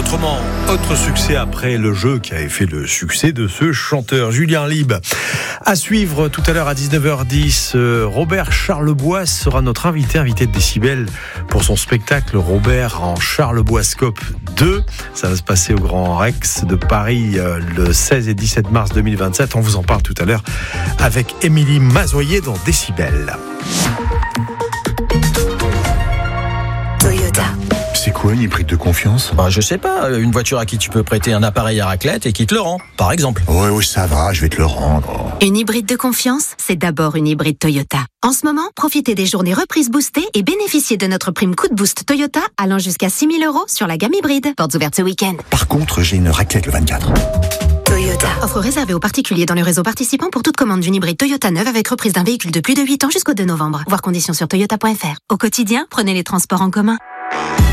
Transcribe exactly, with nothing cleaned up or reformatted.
autrement. Autre succès après le jeu qui avait fait le succès de ce chanteur Julien Lieb. À suivre tout à l'heure à dix-neuf heures dix, Robert Charlebois sera notre invité, invité de Décibel pour son spectacle Robert en Charleboiscope deux. Ça va se passer au Grand Rex de Paris le seize et dix-sept mars deux mille vingt-sept. On vous en parle tout à l'heure avec Émilie Mazoyer dans Décibel. Toyota. C'est quoi une hybride de confiance ? Bah, je sais pas, une voiture à qui tu peux prêter un appareil à raclette et qui te le rend, par exemple. Ouais, ouais, ça va, je vais te le rendre. Une hybride de confiance, c'est d'abord une hybride Toyota. En ce moment, profitez des journées reprises boostées et bénéficiez de notre prime coup de boost Toyota allant jusqu'à six mille euros sur la gamme hybride. Portes ouvertes ce week-end. Par contre, j'ai une raclette le vingt-quatre. Toyota. Offre réservée aux particuliers dans le réseau participant pour toute commande d'une hybride Toyota neuve avec reprise d'un véhicule de plus de huit ans jusqu'au deux novembre. Voir conditions sur toyota point f r. Au quotidien, prenez les transports en commun.